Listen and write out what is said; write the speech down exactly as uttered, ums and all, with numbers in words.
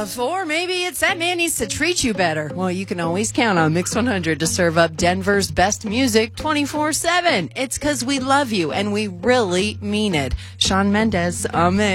enough. Or maybe it's that man needs to treat you better. Well, you can always count on Mix one hundred to serve up Denver's best music twenty-four seven. It's because we love you, and we really mean it. Shawn Mendes, amen.